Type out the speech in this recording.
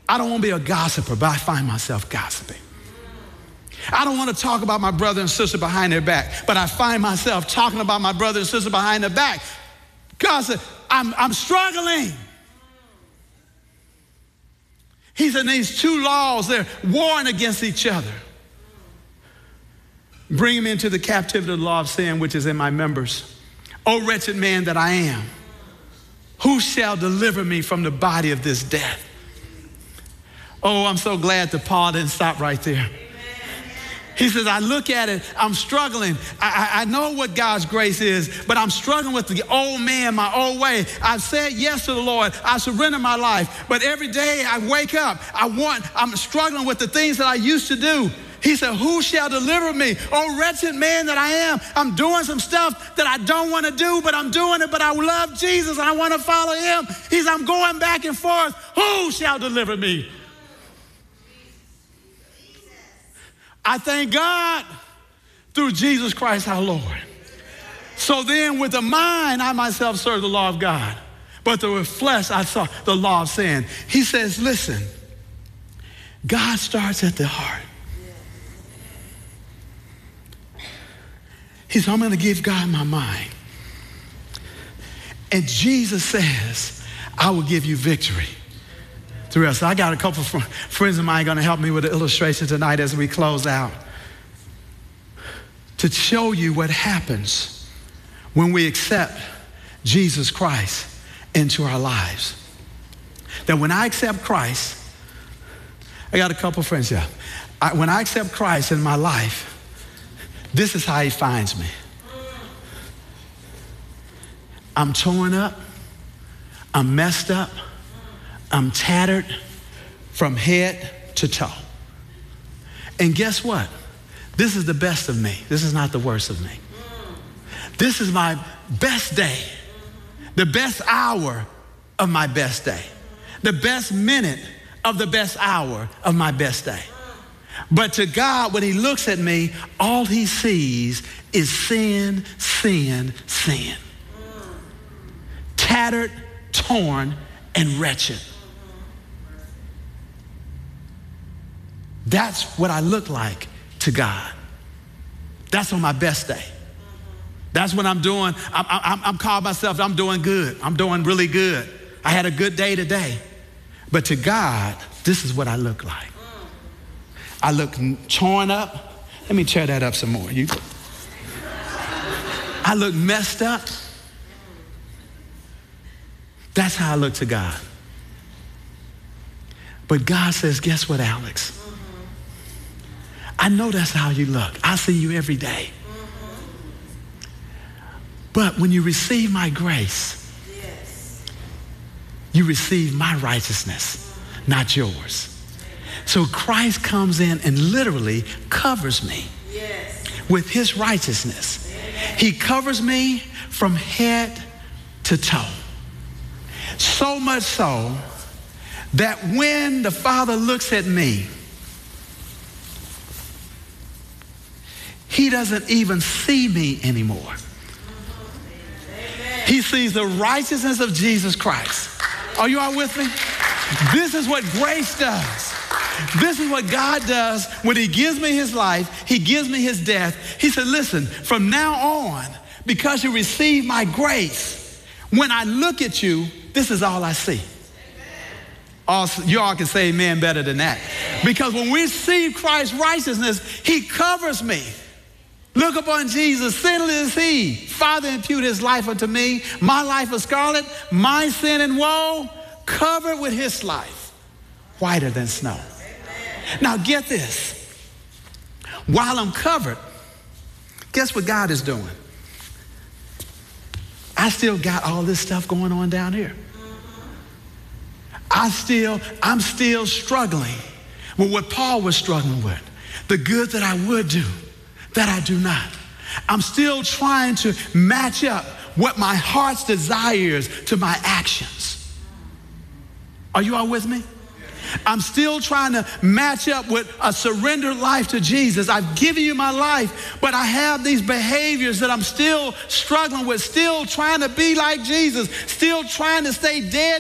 I don't want to be a gossiper, but I find myself gossiping. I don't want to talk about my brother and sister behind their back, but I find myself talking about my brother and sister behind their back. God said, I'm struggling. He said, these two laws, they're warring against each other. Bring me into the captivity of the law of sin, which is in my members. O wretched man that I am, who shall deliver me from the body of this death? Oh, I'm so glad that Paul didn't stop right there. He says, I look at it, I'm struggling. I know what God's grace is, but I'm struggling with the old man, my old way. I've said yes to the Lord. I surrender my life. But every day I wake up, I'm struggling with the things that I used to do. He said, who shall deliver me? Oh, wretched man that I am. I'm doing some stuff that I don't want to do, but I'm doing it, but I love Jesus and I want to follow him. He said, I'm going back and forth. Who shall deliver me? I thank God through Jesus Christ our Lord. So then with the mind, I myself serve the law of God. But with flesh, I saw the law of sin. He says, listen, God starts at the heart. He said, I'm going to give God my mind. And Jesus says, I will give you victory through us. So I got a couple of friends of mine going to help me with the illustration tonight as we close out to show you what happens when we accept Jesus Christ into our lives. That when I accept Christ, I got a couple of friends here. When I accept Christ in my life, this is how he finds me. I'm torn up. I'm messed up. I'm tattered from head to toe. And guess what? This is the best of me. This is not the worst of me. This is my best day, the best hour of my best day, the best minute of the best hour of my best day. But to God, when he looks at me, all he sees is sin, sin, sin. Tattered, torn, and wretched. That's what I look like to God. That's on my best day. That's when I'm doing, I'm calling myself, I'm doing good. I'm doing really good. I had a good day today. But to God, this is what I look like. I look torn up. Let me tear that up some more. I look messed up. That's how I look to God. But God says, guess what, Alex? I know that's how you look. I see you every day. But when you receive my grace, you receive my righteousness, not yours. So Christ comes in and literally covers me with his righteousness. He covers me from head to toe. So much so that when the Father looks at me, he doesn't even see me anymore. He sees the righteousness of Jesus Christ. Are you all with me? This is what grace does. This is what God does when he gives me his life, he gives me his death. He said, listen, from now on, because you receive my grace, when I look at you, this is all I see. You all can say amen better than that. Because when we receive Christ's righteousness, he covers me. Look upon Jesus, sinless is he. Father, impute his life unto me. My life is scarlet, my sin and woe, covered with his life, whiter than snow. Now get this. While I'm covered, guess what God is doing? I still got all this stuff going on down here. I'm still struggling with what Paul was struggling with. The good that I would do, that I do not. I'm still trying to match up what my heart's desires to my actions. Are you all with me? I'm still trying to match up with a surrendered life to Jesus. I've given you my life, but I have these behaviors that I'm still struggling with, still trying to be like Jesus, still trying to stay dead